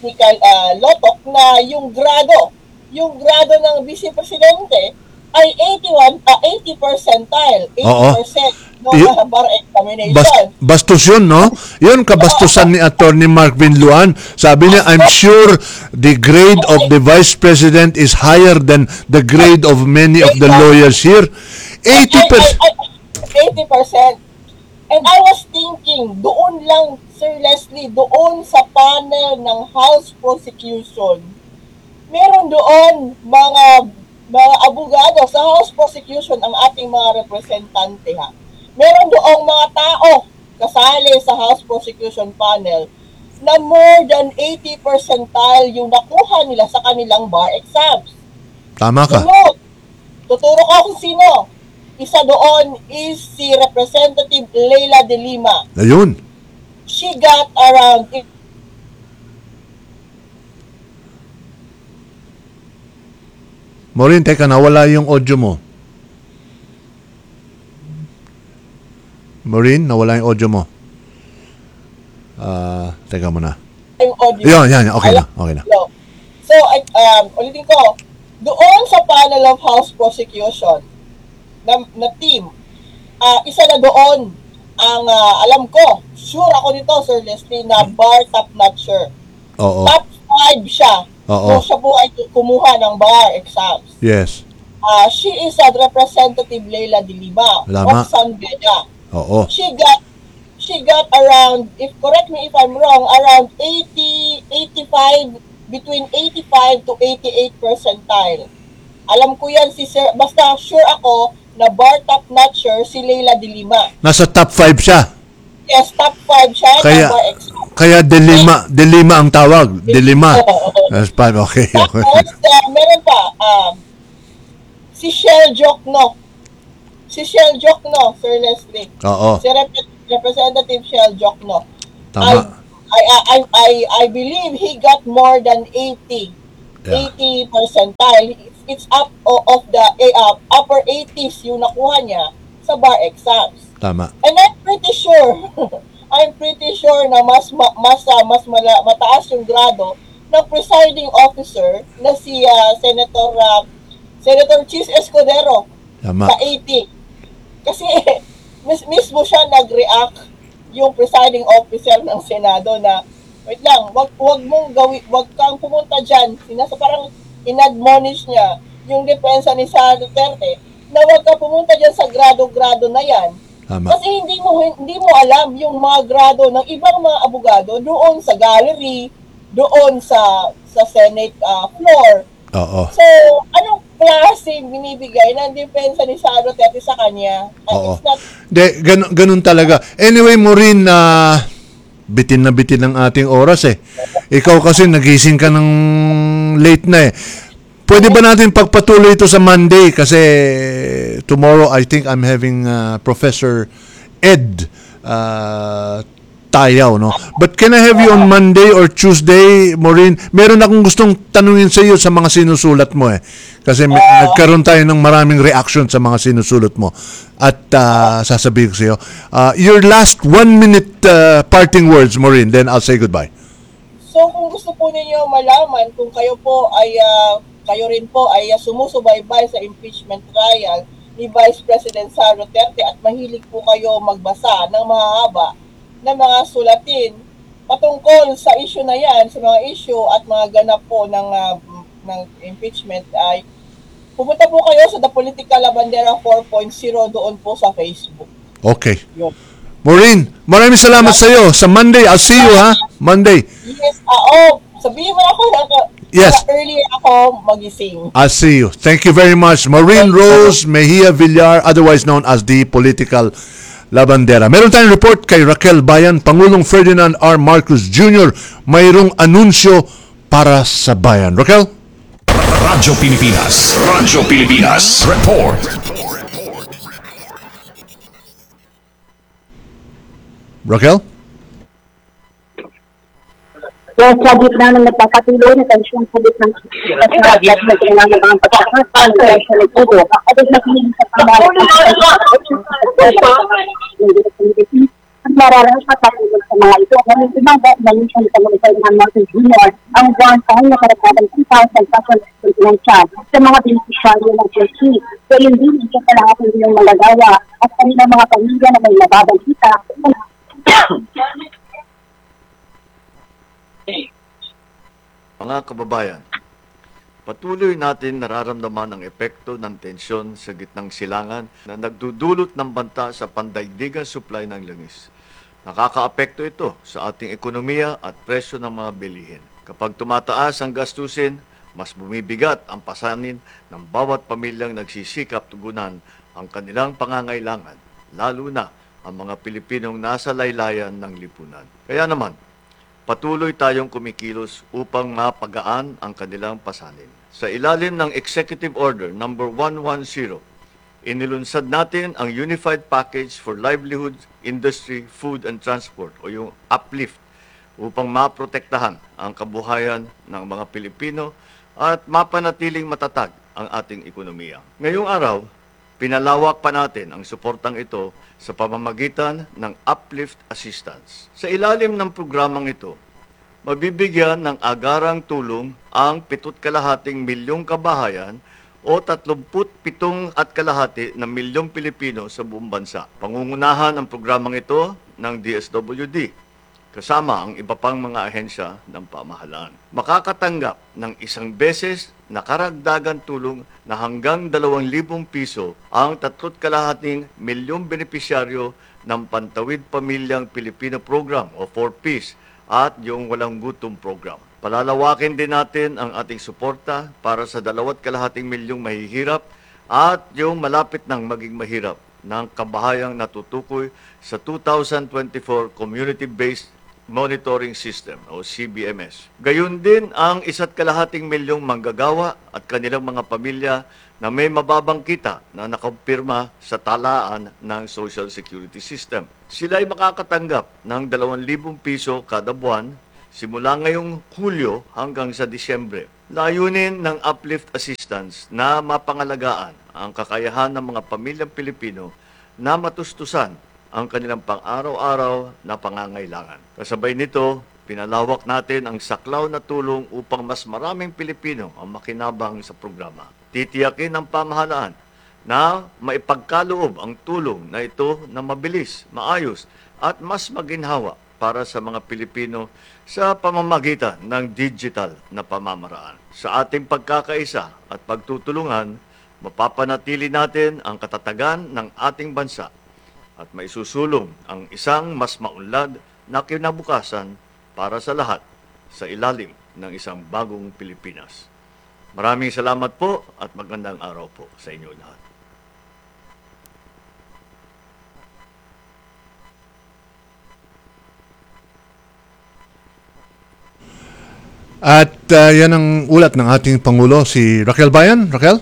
na yung grado ng Vice Presidente ay 80 percentile, 80% ng bar examination. Bastos yun, no? Yun kabastusan ni Attorney Mark Binluan. Sabi niya, I'm sure the grade of the Vice President is higher than the grade of many of the lawyers here. 80%. 80%. And I was thinking, doon lang, Sir Leslie, doon sa panel ng House Prosecution, meron doon mga abogado sa House Prosecution, ang ating mga representante ha. Meron doong mga tao kasali sa House Prosecution panel na more than 80 percentile yung nakuha nila sa kanilang bar exams. Tama ka. Tuturo ko kung sino. Isa doon is si Representative Leila de Lima. Ayun. She got around... Maureen, teka, nawala yung audio mo. Maureen, nawala yung audio mo. Teka muna. Yung audio. Yan, okay na. So, ulitin ko, doon sa panel of House Prosecution na team, isa na doon ang alam ko, sure ako nito, Sir Leslie, na bar top-notcher. Oo. Top 5 siya. Oo. Kung siya po ay kumuha ng bar exams. Yes. She is a Representative Leila de Lima of San Beda. Oo. She got around, correct me if I'm wrong, around 85, between 85 to 88 percentile Alam ko yan si Sir, basta sure ako na bar top notcher si Leila de Lima. Nasa top 5 siya. Yes, top 5 siya Kaya, ng bar exam. kaya Delima ang tawag. Delima. That's fine. Okay. Okay. Tapos, meron pa, si Shell Jokno. Si Shell Jokno, Sir Leslie. Oo. Si Representative Shell Jokno. Tama. I believe he got more than 80. Yeah. 80 percentile. It's up of the upper 80s yung nakuha niya sa bar exams. Tama. And I'm pretty sure na mataas yung grado ng presiding officer na si Senator Chis Escudero. Tama. Sa 80. Kasi mismo siya nag-react yung presiding officer ng Senado na wait lang, wag kang pumunta diyan. Parang inadmonish niya yung depensa ni Sara Duterte na wag ka pumunta diyan sa grado-grado na yan. Tama. Kasi hindi mo alam yung mga grado ng ibang mga abogado doon sa gallery, doon sa Senate floor. Oo. So, anong klaseng binibigay ng depensa ni Sara Duterte sa kanya? Oo. It's not... Ganun talaga. Anyway, Maureen, bitin ang ating oras eh. Ikaw kasi nagising ka ng late na eh. Pwede ba natin pagpatuloy ito sa Monday? Kasi tomorrow I think I'm having Professor Ed Tayaw, no? But can I have you on Monday or Tuesday, Maureen? Meron akong gustong tanungin sa iyo sa mga sinusulat mo eh. Kasi nagkaroon tayo ng maraming reaction sa mga sinusulat mo. At sasabihin ko sa iyo, your last 1 minute parting words, Maureen, then I'll say goodbye. So kung gusto po ninyo malaman kung kayo rin po ay sumusubaybay sa impeachment trial ni Vice President Sara Duterte at mahilig po kayo magbasa ng mahahaba na mga sulatin patungkol sa issue na yan, sa mga issue at mga ganap po ng impeachment, ay pumunta po kayo sa The Political Labandera 4.0 doon po sa Facebook. Okay. Yun. Maureen, maraming salamat sa iyo. Sa Monday, I'll see you ha. Monday. Yes, sabihin mo ako na Yes. earlier ako magising. I'll see you. Thank you very much. Maureen Rose Mejia Villar, otherwise known as the Political Labandera. Meron tayong report kay Raquel Bayan, Pangulong Ferdinand R. Marcos Jr. Mayroong anunsyo para sa bayan. Raquel? Radyo Pilipinas. Radyo Pilipinas. Report. Raquel? Yes, sa gitna ng nagpapatuloy na tensyon sa gitna ng at nagkailangan ng mga pagkakasal sa eleksyon ng Tudo. At ay nakinig sa pamahalaan at mararang patulog sa mga ito. Ngayon, imaga na minsan sa mga Ferdinand Marcos Jr. ang one-time na karapatang 2,000 financial sa mga beneficiaryo ng PLC. So, yun din, isa sa lahat ng ilang malagawa at kanilang mga pamilya na may nababang kita. Mga kababayan, patuloy natin nararamdaman ang epekto ng tensyon sa gitnang silangan na nagdudulot ng banta sa pandaigdigang supply ng langis. Nakakaapekto ito sa ating ekonomiya at presyo ng mga bilihin. Kapag tumataas ang gastusin, mas bumibigat ang pasanin ng bawat pamilyang nagsisikap tugunan ang kanilang pangangailangan, lalo na ang mga Pilipinong nasa laylayan ng lipunan. Kaya naman, patuloy tayong kumikilos upang mapagaan ang kanilang pasanin. Sa ilalim ng Executive Order No. 110, inilunsad natin ang Unified Package for Livelihood, Industry, Food and Transport o yung UPLIFT upang maprotektahan ang kabuhayan ng mga Pilipino at mapanatiling matatag ang ating ekonomiya. Ngayong araw, pinalawak pa natin ang suportang ito sa pamamagitan ng Uplift Assistance. Sa ilalim ng programang ito, mabibigyan ng agarang tulong ang 7,5 milyong kabahayan o 37,500 na milyong Pilipino sa buong bansa. Pangungunahan ang programang ito ng DSWD, kasama ang iba pang mga ahensya ng pamahalaan. Makakatanggap ng isang beses na karagdagan tulong na hanggang 2,000 piso ang 3,5 milyong benepisyaryo ng Pantawid Pamilyang Pilipino Program o 4Ps at yung Walang Gutom Program. Palalawakin din natin ang ating suporta para sa 2.5 milyong mahihirap at yung malapit nang maging mahirap ng kabahayang natutukoy sa 2024 Community-Based Monitoring System o CBMS. Gayun din ang 1.5 milyong manggagawa at kanilang mga pamilya na may mababang kita na nakampirma sa talaan ng Social Security System. Sila ay makakatanggap ng 2,000 piso kada buwan simula ngayong Hulyo hanggang sa Disyembre. Layunin ng uplift assistance na mapangalagaan ang kakayahan ng mga pamilyang Pilipino na matustusan ang kanilang pang-araw-araw na pangangailangan. Kasabay nito, pinalawak natin ang saklaw na tulong upang mas maraming Pilipino ang makinabang sa programa. Titiyakin ng pamahalaan na maipagkaloob ang tulong na ito na mabilis, maayos at mas maginhawa para sa mga Pilipino sa pamamagitan ng digital na pamamaraan. Sa ating pagkakaisa at pagtutulungan, mapapanatili natin ang katatagan ng ating bansa at maisusulong ang isang mas maunlad na kinabukasan para sa lahat sa ilalim ng isang bagong Pilipinas. Maraming salamat po at magandang araw po sa inyo lahat. At yan ang ulat ng ating Pangulo, si Raquel Bayan. Raquel?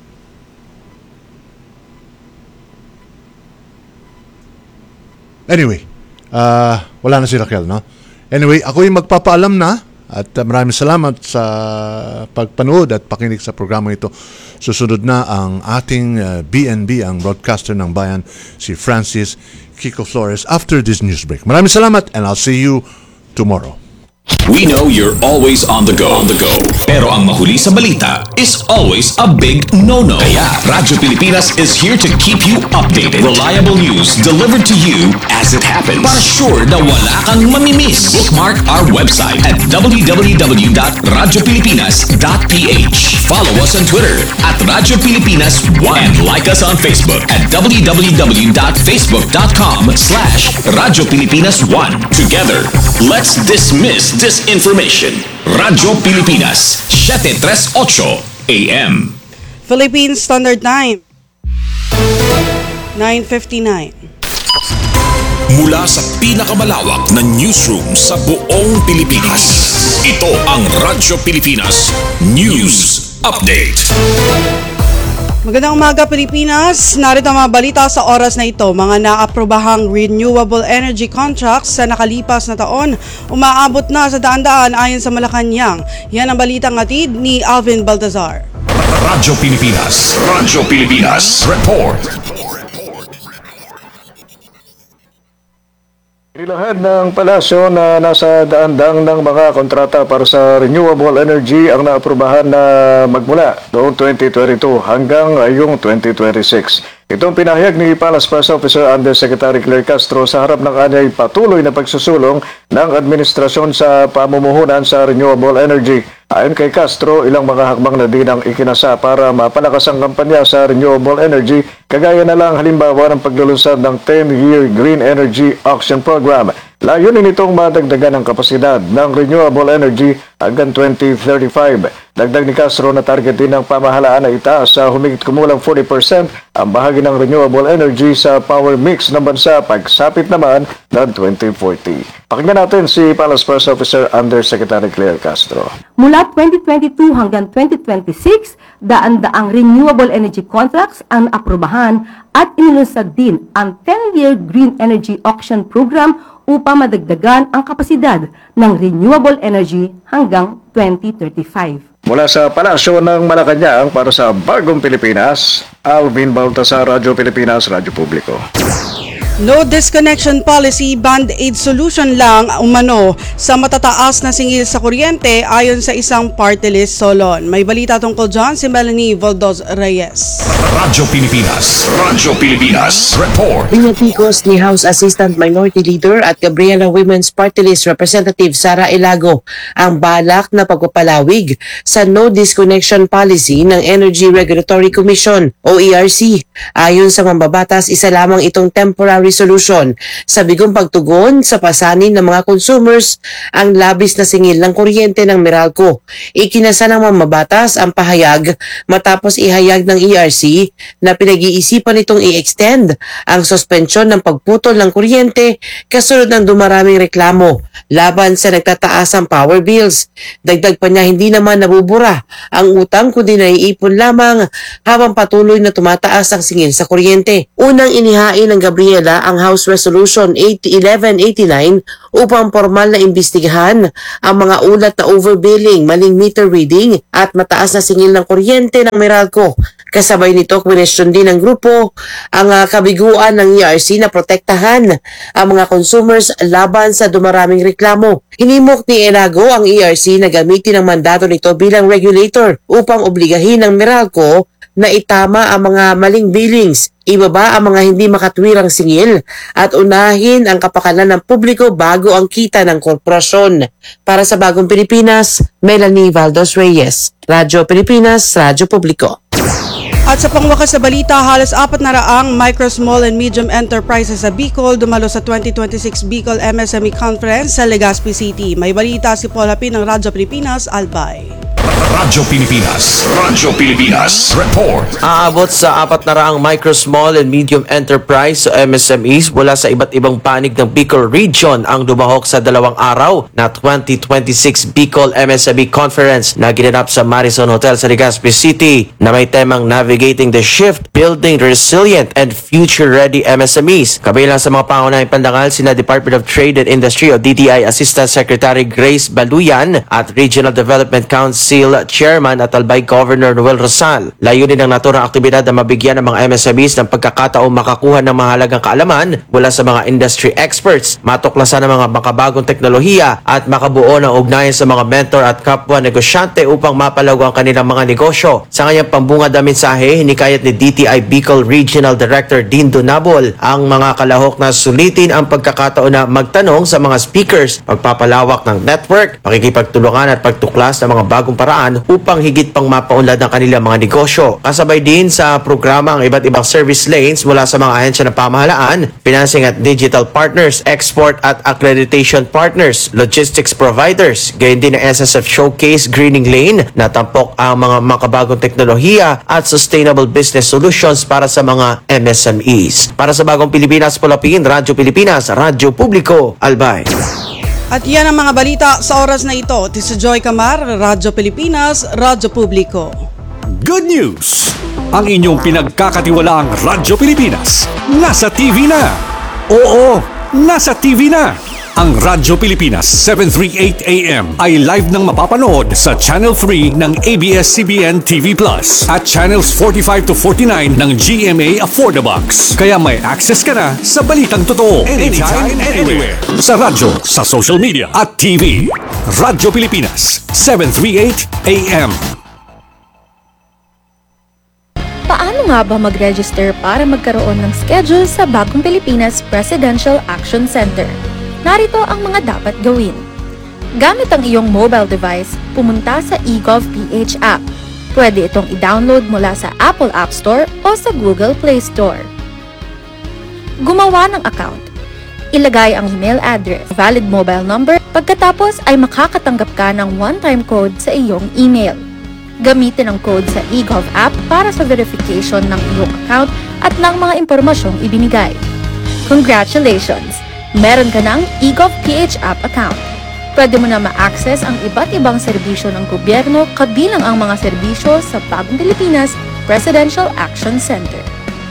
Anyway, wala na si Raquel, no? Anyway, ako yung magpapaalam na at maraming salamat sa pagpanood at pakinig sa programa ito. Susunod na ang ating BNB, ang broadcaster ng bayan, si Francis Kiko Flores, after this news break. Maraming salamat and I'll see you tomorrow. We know you're always on the go. Pero ang mahuli sa balita is always a big no-no. Kaya Radyo Pilipinas is here to keep you updated. Reliable news delivered to you as it happens. Para sure na wala kang mamimiss. Bookmark our website at www.radiopilipinas.ph. Follow us on Twitter at Radyo Pilipinas 1 and like us on Facebook at www.facebook.com/Radyo Pilipinas 1. Together, let's dismiss disinformation. Radyo Pilipinas, 738 AM. Philippine Standard Time, 9:59. Mula sa pinakamalawak na newsroom sa buong Pilipinas, ito ang Radyo Pilipinas News Update. Magandang umaga Pilipinas, narito ang mga balita sa oras na ito. Mga naaprobahang renewable energy contracts sa nakalipas na taon umaabot na sa daan-daan ayon sa Malacanang. Yan ang balitang hatid ni Alvin Baltazar. Radyo Pilipinas, report. Inilahan ng palasyo na nasa daan-daang ng mga kontrata para sa renewable energy ang naaprubahan na magmula noong 2022 hanggang ngayong 2026. Itong pinahayag ni Palace Press Officer Undersecretary Claire Castro sa harap ng kanyang patuloy na pagsusulong ng administrasyon sa pamumuhunan sa renewable energy. Ayon kay Castro, ilang mga hakbang na din ang ikinasa para mapalakas ang kampanya sa renewable energy, kagaya na lang halimbawa ng paglulunsad ng 10-year Green Energy Auction Program. Layunin itong madagdagan ang kapasidad ng renewable energy hanggang 2035. Dagdag ni Castro na target din ng pamahalaan na itaas sa humigit kumulang 40% ang bahagi ng renewable energy sa power mix ng bansa pagsapit naman ng 2040. Pakinggan natin si Palace Press Officer Undersecretary Claire Castro. Mula 2022 hanggang 2026, daan-daang renewable energy contracts ang aprubahan at inilunsad din ang 10-year Green Energy Auction Program upang madagdagan ang kapasidad ng renewable energy hanggang 2035. Mula sa Palasyo ng Malacanang para sa Bagong Pilipinas, Alvin Baltasar, Radyo Pilipinas, Radyo Publiko. No disconnection policy, band-aid solution lang umano sa matataas na singil sa kuryente ayon sa isang party list Solon. May balita tungkol dyan si Melanie Valdos Reyes. Radyo Pilipinas, report. Binatikos ni House Assistant Minority Leader at Gabriela Women's Party List Representative Sara Ilago ang balak na pagpapalawig sa no disconnection policy ng Energy Regulatory Commission o ERC. Ayon sa mambabatas, isa lamang itong temporary resolution sa bigong pagtugon sa pasanin ng mga consumers ang labis na singil ng kuryente ng Meralco. Ikinasa ng mamabatas ang pahayag matapos ihayag ng ERC na pinag-iisipan itong i-extend ang suspensyon ng pagputol ng kuryente kasunod ng dumaraming reklamo laban sa nagtataasang power bills. Dagdag pa niya, hindi naman nabubura ang utang kundi naiipon lamang habang patuloy na tumataas ang singil sa kuryente. Unang inihain ng Gabriela ang House Resolution 1189 upang formal na imbestigahan ang mga ulat na overbilling, maling meter reading at mataas na singil ng kuryente ng Meralco. Kasabay nito, kwestiyon din ng grupo ang kabiguan ng ERC na protektahan ang mga consumers laban sa dumaraming reklamo. Hinimok ni Elago ang ERC na gamitin ang mandato nito bilang regulator upang obligahin ng Meralco na itama ang mga maling billings, ibaba ang mga hindi makatwirang singil at unahin ang kapakanan ng publiko bago ang kita ng korporasyon. Para sa Bagong Pilipinas, Melanie Valdos Reyes, Radyo Pilipinas, Radyo Publiko. At sa pangwakas na balita, halos 400 micro, small and medium enterprises sa Bicol dumalo sa 2026 Bicol MSME Conference sa Legazpi City. May balita si Paul Hapin ng Radyo Pilipinas, Albay. Radyo Pilipinas. Radyo Pilipinas. Report. Aabot sa 400 micro, small and medium enterprise o MSMEs mula sa iba't ibang panig ng Bicol Region ang dumahok sa 2 araw na 2026 Bicol MSME Conference na ginanap sa Marison Hotel sa Legazpi City na may temang Navigating the Shift, Building Resilient and Future-Ready MSMEs. Kabilang sa mga pangunahing pandangal sina Department of Trade and Industry o DTI Assistant Secretary Grace Baluyan at Regional Development Council Chairman at Albay Governor Noel Rosal. Layunin ng naturang aktibidad na mabigyan ng mga MSMEs ng pagkakataong makakuha ng mahalagang kaalaman mula sa mga industry experts, matuklasan ng mga makabagong teknolohiya at makabuo ng ugnayan sa mga mentor at kapwa negosyante upang mapalago ang kanilang mga negosyo. Sa kanyang pambungad na mensahe, hinikayat ni DTI Bicol Regional Director Dean Donabol ang mga kalahok na sulitin ang pagkakataon na magtanong sa mga speakers, pagpapalawak ng network, pakikipagtulungan at pagtuklas ng mga bagong paraan upang higit pang mapaunlad ang kanilang mga negosyo. Kasabay din sa programa ang iba't ibang service lanes mula sa mga ahensya ng pamahalaan, financing at digital partners, export at accreditation partners, logistics providers, gayon din ang SSF Showcase Greening Lane na tampok ang mga makabagong teknolohiya at sustainable business solutions para sa mga MSMEs. Para sa Bagong Pilipinas, Polapin, Radyo Pilipinas, Radyo Publiko, Albay. At yan ang mga balita sa oras na ito. Ito si Joy Camar, Radyo Pilipinas, Radyo Publiko. Good news! Ang inyong pinagkakatiwalaang Radyo Pilipinas nasa TV na. Oo, nasa TV na. Ang Radyo Pilipinas 738 AM ay live nang mapapanood sa Channel 3 ng ABS-CBN TV Plus at Channels 45 to 49 ng GMA Affordabox. Kaya may access ka na sa balitang totoo anytime and anywhere. Sa radyo, sa social media at TV. Radyo Pilipinas 738 AM. Paano nga ba mag-register para magkaroon ng schedule sa Bagong Pilipinas Presidential Action Center? Narito ang mga dapat gawin. Gamit ang iyong mobile device, pumunta sa eGov.ph app. Pwede itong i-download mula sa Apple App Store o sa Google Play Store. Gumawa ng account. Ilagay ang email address, valid mobile number, pagkatapos ay makakatanggap ka ng one-time code sa iyong email. Gamitin ang code sa eGov app para sa verification ng iyong account at ng mga impormasyong ibinigay. Congratulations! Meron ka ng eGov.ph app account. Pwede mo na ma-access ang iba't ibang serbisyo ng gobyerno kabilang ang mga serbisyo sa Bagong Pilipinas Presidential Action Center.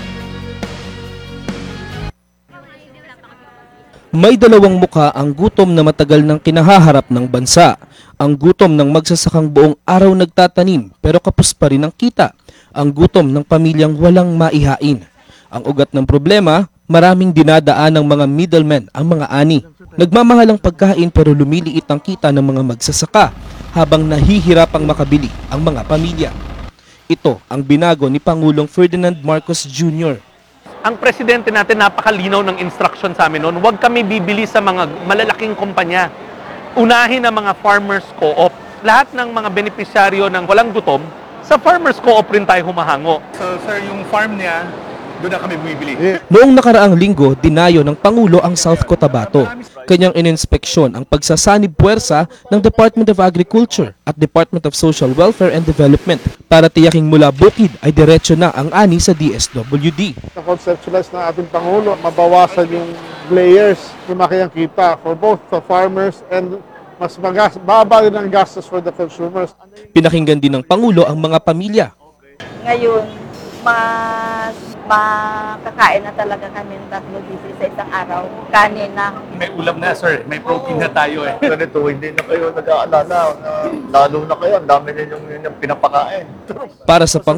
May dalawang mukha ang gutom na matagal nang kinahaharap ng bansa. Ang gutom ng magsasakang buong araw nagtatanim pero kapos pa rin ang kita. Ang gutom ng pamilyang walang maihain. Ang ugat ng problema, maraming dinadaan ng mga middlemen ang mga ani. Nagmamahal ang pagkain pero lumiliit ang kita ng mga magsasaka habang nahihirapang makabili ang mga pamilya. Ito ang binago ni Pangulong Ferdinand Marcos Jr. Ang presidente natin napakalinaw ng instruction sa amin noon, huwag kami bibili sa mga malalaking kumpanya. Unahin ang mga farmers co-op. Lahat ng mga benepisyaryo ng walang gutom, sa farmers co-op rin tayo humahango. So sir, yung farm niya, doon na kami bumibili. Noong nakaraang linggo, dinayo ng Pangulo ang South Cotabato. Kanyang ininspeksyon ang pagsasanib puwersa ng Department of Agriculture at Department of Social Welfare and Development para tiyaking mula bukid ay diretso na ang ani sa DSWD. Na-conceptualize ng ating Pangulo, mabawasan yung layers, lumaki ang kita for both the farmers and mas baba rin ang gastos for the consumers. Pinakinggan din ng Pangulo ang mga pamilya. Ngayon, mas makakain na talaga kami ng 3 beses sa isang araw. Kanin na. May ulam na, sir. May protein na tayo eh. Ganito, hindi na kayo nag-aalala. Lalo na kayo, ang dami ninyong pinapakain. Para sa